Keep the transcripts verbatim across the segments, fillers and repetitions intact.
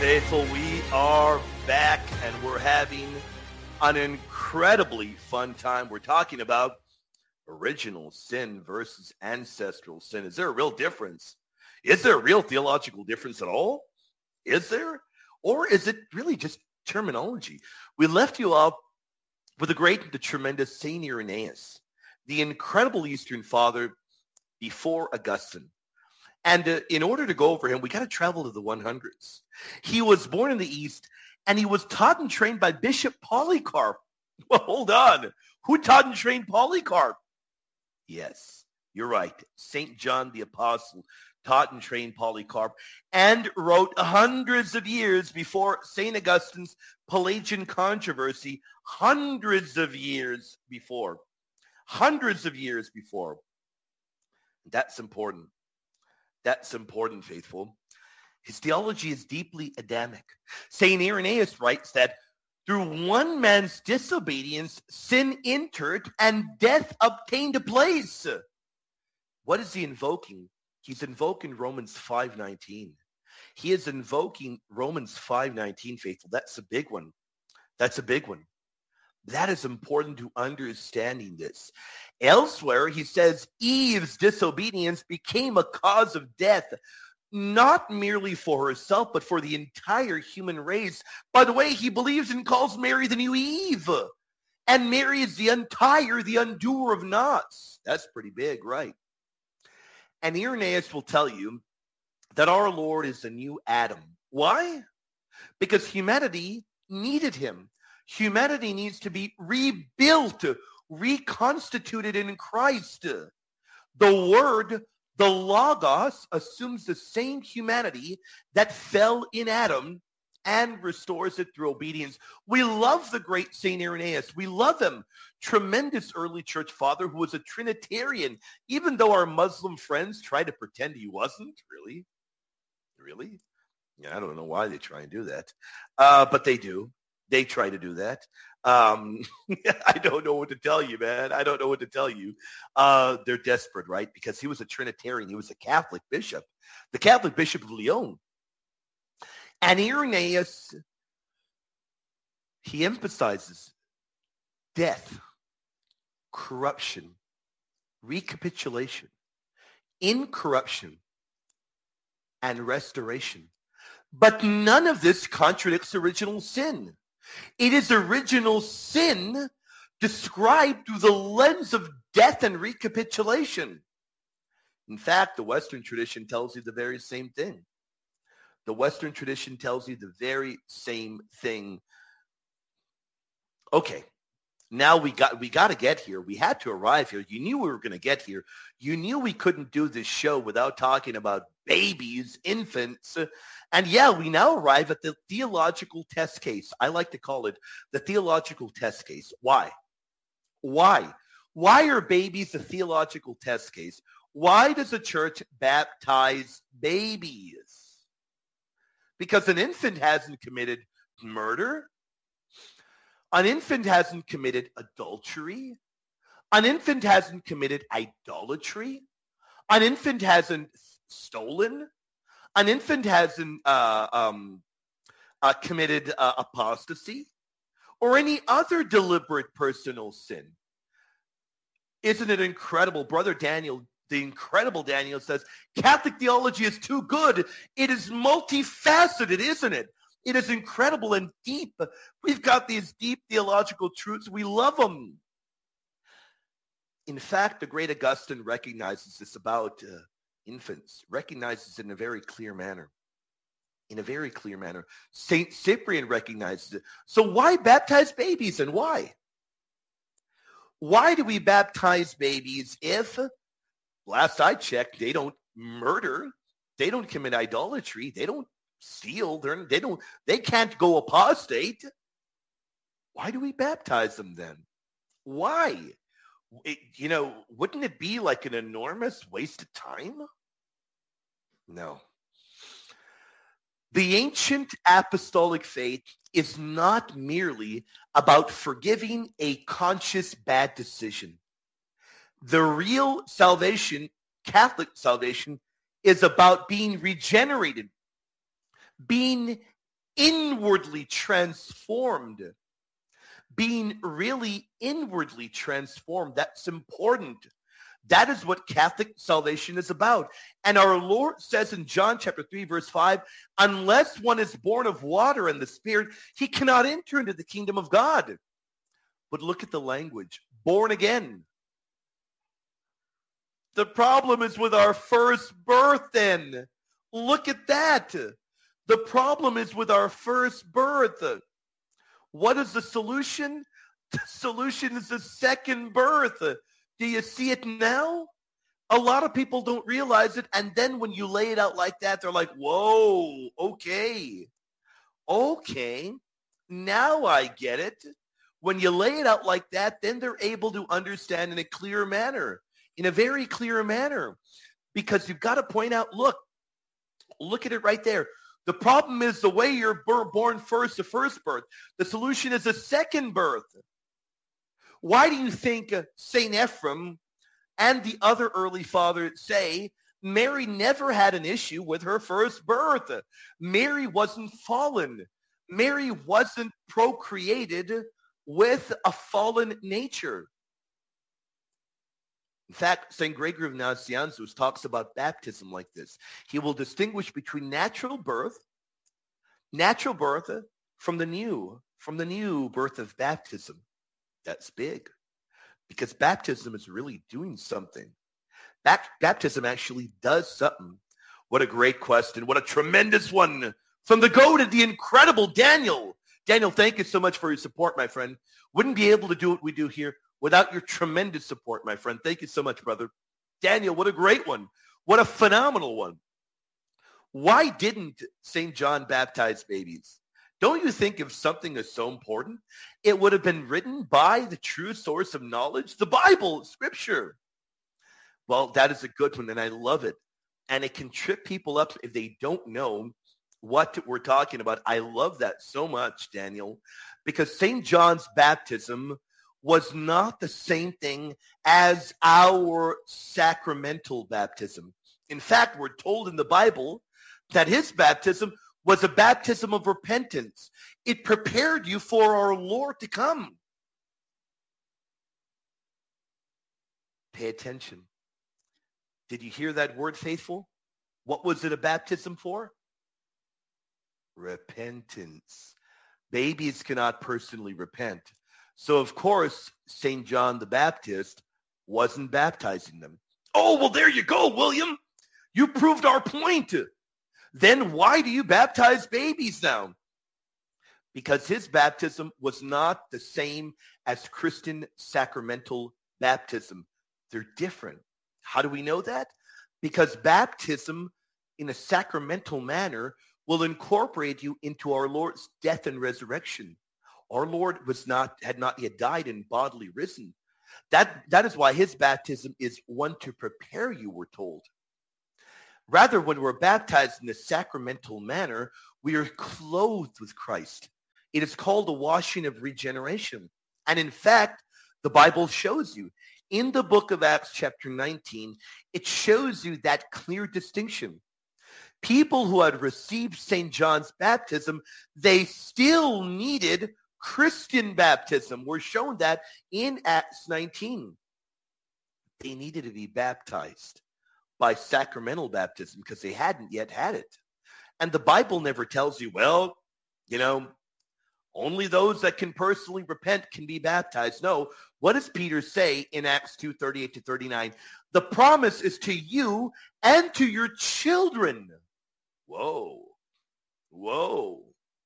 faithful, we are back and we're having an incredibly fun time. We're talking about original sin versus ancestral sin. Is there a real difference? Is there a real theological difference at all? Is there? Or is it really just terminology? We left you up with the great, the tremendous Saint Irenaeus, the incredible Eastern Father before Augustine. And uh, in order to go over him, we got to travel to the one hundreds. He was born in the East, and he was taught and trained by Bishop Polycarp. Well, hold on. Who taught and trained Polycarp? Yes, you're right. Saint John the Apostle taught and trained Polycarp and wrote hundreds of years before Saint Augustine's Pelagian controversy, hundreds of years before. Hundreds of years before. That's important. That's important, faithful. His theology is deeply Adamic. Saint Irenaeus writes that through one man's disobedience, sin entered and death obtained a place. What is he invoking? He's invoking Romans five nineteen. He is invoking Romans five nineteen, faithful. That's a big one. That's a big one. That is important to understanding this. Elsewhere, he says Eve's disobedience became a cause of death, not merely for herself, but for the entire human race. By the way, he believes and calls Mary the new Eve. And Mary is the untier, the undoer of knots. That's pretty big, right? And Irenaeus will tell you that our Lord is the new Adam. Why? Because humanity needed him. Humanity needs to be rebuilt, reconstituted in Christ. The Word, the Logos, assumes the same humanity that fell in Adam and restores it through obedience. We love the great Saint Irenaeus. We love him. Tremendous early church father who was a Trinitarian, even though our Muslim friends try to pretend he wasn't. Really? Really? Yeah, I don't know why they try and do that. Uh, but they do. They try to do that. Um, I don't know what to tell you, man. I don't know what to tell you. Uh, they're desperate, right? Because he was a Trinitarian. He was a Catholic bishop, the Catholic Bishop of Lyon. And Irenaeus, he emphasizes death, corruption, recapitulation, incorruption, and restoration. But none of this contradicts original sin. It is original sin described through the lens of death and recapitulation. In fact, the Western tradition tells you the very same thing. The Western tradition tells you the very same thing. Okay, now we got we got to get here. We had to arrive here. You knew we were going to get here. You knew we couldn't do this show without talking about babies, infants. And yeah, we now arrive at the theological test case. I like to call it the theological test case. Why? Why? Why are babies a theological test case? Why does the church baptize babies? Because an infant hasn't committed murder. An infant hasn't committed adultery. An infant hasn't committed idolatry. An infant hasn't stolen. An infant hasn't uh, um, uh, committed uh, apostasy or any other deliberate personal sin. Isn't it incredible? Brother Daniel, the incredible Daniel says, Catholic theology is too good. It is multifaceted, isn't it? It is incredible and deep. We've got these deep theological truths. We love them. In fact, the great Augustine recognizes this about uh, infants, recognizes it in a very clear manner. In a very clear manner. Saint Cyprian recognizes it. So why baptize babies and why? Why do we baptize babies if, last I checked, they don't murder, they don't commit idolatry, they don't steal, they're, they don't, they can't go apostate? Why do we baptize them then? Why? It, you know, wouldn't it be like an enormous waste of time? No. The ancient apostolic faith is not merely about forgiving a conscious bad decision. The real salvation, Catholic salvation, is about being regenerated, being inwardly transformed. Being really inwardly transformed. That's important. That is what Catholic salvation is about. And our Lord says in John chapter three, verse five, unless one is born of water and the Spirit, he cannot enter into the kingdom of God. But look at the language, born again. The problem is with our first birth then. Look at that. The problem is with our first birth. What is the solution? The solution is the second birth. Do you see it now? A lot of people don't realize it. And then when you lay it out like that, they're like, whoa, okay. Okay, now I get it. When you lay it out like that, then they're able to understand in a clear manner, in a very clear manner. Because you've got to point out, look, look at it right there. The problem is the way you're born first, the first birth. The solution is a second birth. Why do you think uh, Saint Ephrem and the other early fathers say Mary never had an issue with her first birth? Mary wasn't fallen. Mary wasn't procreated with a fallen nature. In fact, Saint Gregory of Nazianzus talks about baptism like this. He will distinguish between natural birth, natural birth from the new, from the new birth of baptism. That's big, because baptism is really doing something. Baptism actually does something. What a great question. What a tremendous one from the goated, the incredible Daniel. Daniel, thank you so much for your support, my friend. Wouldn't be able to do what we do here without your tremendous support, my friend. Thank you so much, brother. Daniel, what a great one. What a phenomenal one. Why didn't Saint John baptize babies? Don't you think if something is so important, it would have been written by the true source of knowledge, the Bible, Scripture? Well, that is a good one, and I love it. And it can trip people up if they don't know what we're talking about. I love that so much, Daniel, because Saint John's baptism was not the same thing as our sacramental baptism. In fact, we're told in the Bible that his baptism was a baptism of repentance. It prepared you for our Lord to come. Pay attention. Did you hear that word, faithful? What was it a baptism for? Repentance. Babies cannot personally repent. So, of course, Saint John the Baptist wasn't baptizing them. Oh, well, there you go, William. You proved our point. Then why do you baptize babies now? Because his baptism was not the same as Christian sacramental baptism. They're different. How do we know that? Because baptism in a sacramental manner will incorporate you into our Lord's death and resurrection. Our Lord was not, had not yet died and bodily risen. That, that is why his baptism is one to prepare you, we're told. Rather, when we're baptized in the sacramental manner, we are clothed with Christ. It is called the washing of regeneration. And in fact, the Bible shows you. In the book of Acts chapter nineteen, it shows you that clear distinction. People who had received Saint John's baptism, they still needed Christian baptism. We're shown that in Acts nineteen. They needed to be baptized by sacramental baptism because they hadn't yet had it. And the Bible never tells you, well, you know, only those that can personally repent can be baptized. No. What does Peter say in Acts two, thirty-eight to thirty-nine? The promise is to you and to your children. Whoa. Whoa.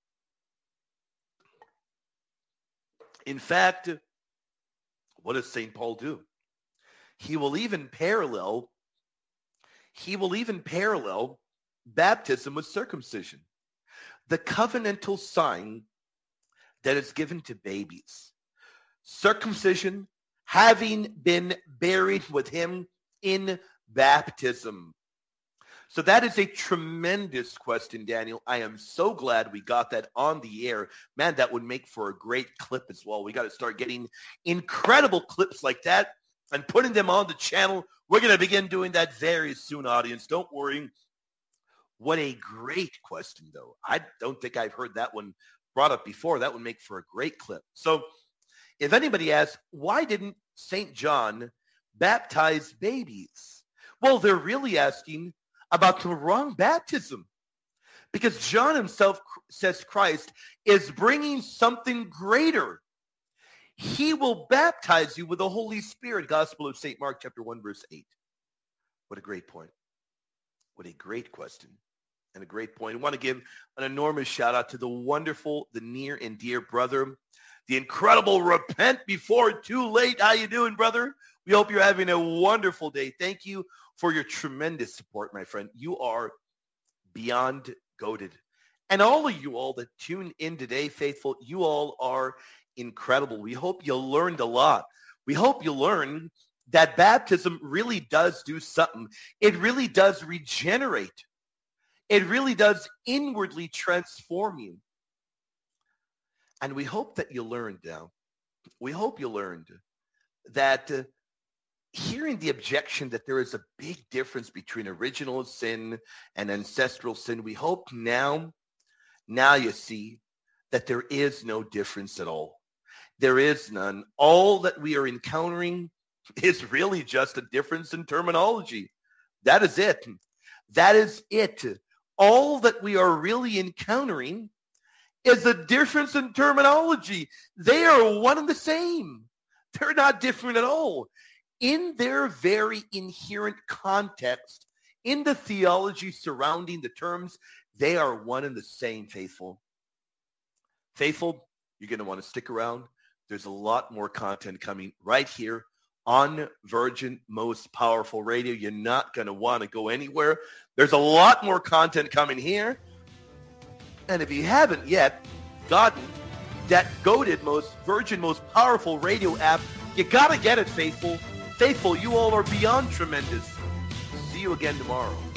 In fact, what does Saint Paul do? He will even parallel, he will even parallel baptism with circumcision. The covenantal sign that is given to babies. Circumcision, having been buried with him in baptism. So that is a tremendous question, Daniel. I am so glad we got that on the air. Man, that would make for a great clip as well. We got to start getting incredible clips like that and putting them on the channel. We're going to begin doing that very soon, audience. Don't worry. What a great question, though. I don't think I've heard that one brought up before. That would make for a great clip. So if anybody asks, why didn't Saint John baptize babies? Well, they're really asking about the wrong baptism, because John himself says Christ is bringing something greater. He will baptize you with the Holy Spirit. Gospel of Saint Mark, chapter one, verse eight. What a great point. What a great question and a great point. I want to give an enormous shout out to the wonderful, the near and dear brother, the incredible Repent Before Too Late. How you doing, brother? We hope you're having a wonderful day. Thank you for your tremendous support, my friend. You are beyond goated. And all of you all that tuned in today, faithful, you all are incredible. We hope you learned a lot. We hope you learned that baptism really does do something. It really does regenerate. It really does inwardly transform you. And we hope that you learned now. We hope you learned that uh, hearing the objection that there is a big difference between original sin and ancestral sin, we hope now, now you see that there is no difference at all. There is none. All that we are encountering is really just a difference in terminology. That is it. That is it. All that we are really encountering is a difference in terminology. They are one and the same. They're not different at all. In their very inherent context, in the theology surrounding the terms, they are one and the same, faithful. Faithful, you're going to want to stick around. There's a lot more content coming right here on Virgin Most Powerful Radio. You're not going to want to go anywhere. There's a lot more content coming here. And if you haven't yet gotten that goated most Virgin Most Powerful Radio app, you got to get it, faithful. Faithful, you all are beyond tremendous. See you again tomorrow.